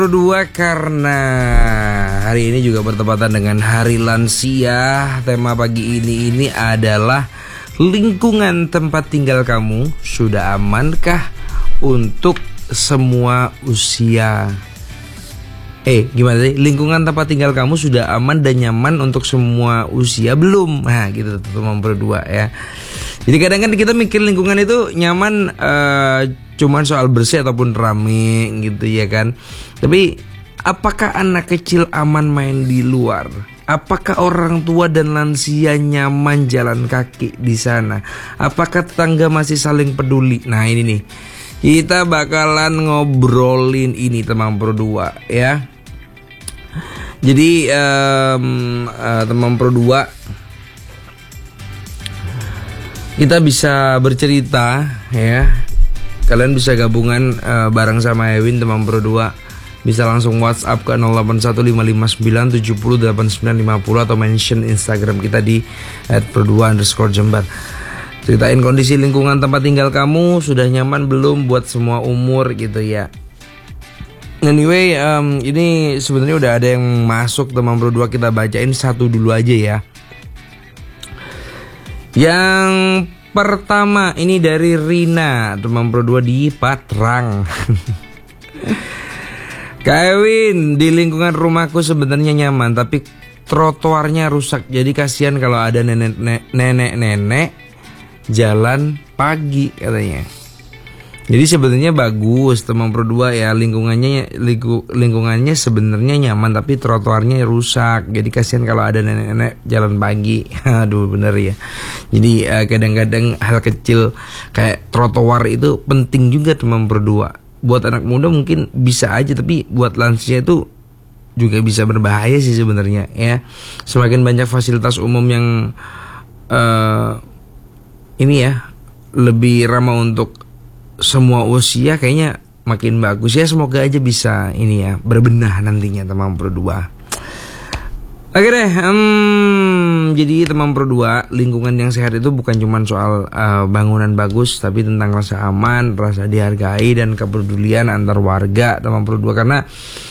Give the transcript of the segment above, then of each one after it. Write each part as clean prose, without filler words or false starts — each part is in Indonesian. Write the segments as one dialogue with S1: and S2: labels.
S1: Kedua, karena hari ini juga bertepatan dengan Hari Lansia, tema pagi ini adalah lingkungan tempat tinggal kamu sudah amankah untuk semua usia? Gimana sih? Lingkungan tempat tinggal kamu sudah aman dan nyaman untuk semua usia belum? Nah gitu teman berdua ya. Jadi kadang kan kita mikir lingkungan itu nyaman cuman soal bersih ataupun rame gitu ya kan. Tapi apakah anak kecil aman main di luar? Apakah orang tua dan lansia nyaman jalan kaki di sana? Apakah tetangga masih saling peduli? Nah ini nih, kita bakalan ngobrolin ini teman berdua ya. Jadi teman berdua, kita bisa bercerita ya. Kalian bisa gabungan bareng sama Ewin teman berdua. Bisa langsung WhatsApp ke 081559708950 atau mention Instagram kita di @perdua_jember. Ceritain kondisi lingkungan tempat tinggal kamu sudah nyaman belum buat semua umur gitu ya. Anyway, ini sebenarnya udah ada yang masuk teman berdua, kita bacain satu dulu aja ya. Yang pertama ini dari Rina, teman berdua di Patrang. Kevin, di lingkungan rumahku sebenarnya nyaman, tapi trotoarnya rusak. Jadi kasihan kalau ada nenek-nenek jalan pagi katanya. Jadi sebenarnya bagus teman berdua ya, lingkungannya sebenarnya nyaman, tapi trotoarnya rusak. Jadi kasihan kalau ada nenek-nenek jalan pagi. Aduh bener ya. Jadi kadang-kadang hal kecil kayak trotoar itu penting juga teman berdua. Buat anak muda mungkin bisa aja, tapi buat lansia itu juga bisa berbahaya sih sebenarnya ya. Semakin banyak fasilitas umum yang ini ya, lebih ramah untuk semua usia, kayaknya makin bagus ya. Semoga aja bisa ini ya, berbenah nantinya teman berdua. Oke deh, jadi teman berdua, lingkungan yang sehat itu bukan cuma soal bangunan bagus, tapi tentang rasa aman, rasa dihargai, dan kepedulian antar warga teman berdua. Karena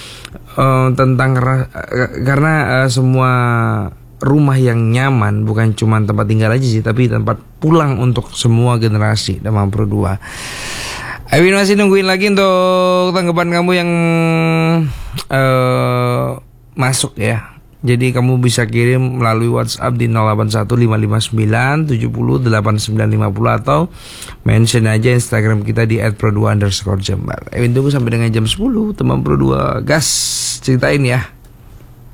S1: semua rumah yang nyaman bukan cuma tempat tinggal aja sih, tapi tempat pulang untuk semua generasi teman berdua. Ewin masih nungguin lagi untuk tanggapan kamu yang masuk ya. Jadi kamu bisa kirim melalui WhatsApp di 081559708950 atau mention aja Instagram kita di @perdua_jember. Ewin tunggu sampai dengan jam 10 teman berdua. Gas, ceritain ya.